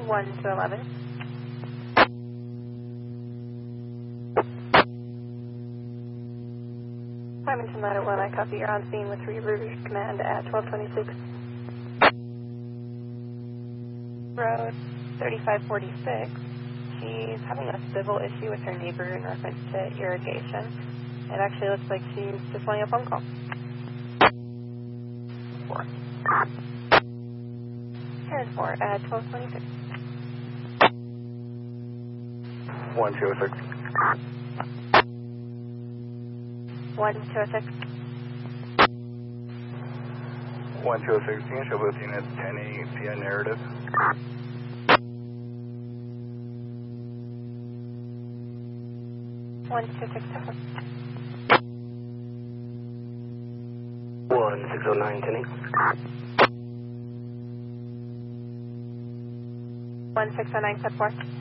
1 to 11. Flemington Ladder 1, I copy. You're on scene with Rouge Command at 1226 Road 3546. She's having a civil issue with her neighbor in reference to irrigation. It actually looks like she's just wanting a phone call. 4. Here's 4 at 1226. 1206. 1206. 1206, can you show both units 10A via narrative? One 267. 1609, Tenny. 1609, set 4.